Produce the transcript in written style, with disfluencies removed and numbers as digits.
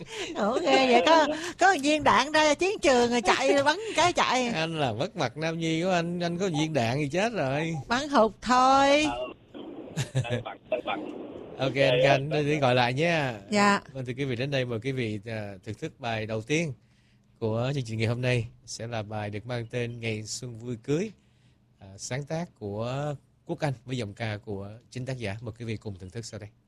Ủa ghê vậy, có viên đạn ra chiến trường rồi chạy bắn cái chạy. Anh là mất mặt Nam Nhi của anh có viên đạn thì chết rồi. Bắn hụt thôi. Bằng. Ok Ok anh anh. Khanh, để gọi lại nhé. Dạ. Vâng thưa quý vị, đến đây mời quý vị thưởng thức bài đầu tiên của chương trình ngày hôm nay, sẽ là bài được mang tên Ngày Xuân Vui Cưới, sáng tác của Quốc Anh với giọng ca của chính tác giả. Mời quý vị cùng thưởng thức sau đây.